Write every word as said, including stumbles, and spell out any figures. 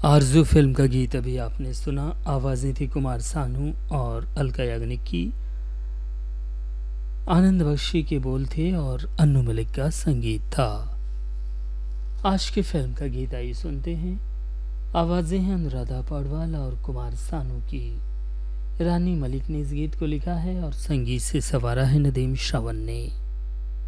आरज़ू film का गीत अभी आपने सुना। आवाज़ें थी कुमार सानू और अलका याग्निक की। आनंद बख्शी के बोल थे और अन्नू मलिक का संगीत था। आज की फिल्म का गीत आइए सुनते हैं। आवाज़ें हैं अनुराधा पौडवाल और कुमार सानू की। रानी मलिक ने इस गीत को लिखा है और संगीत से संवारा है नदीम श्रवण ने।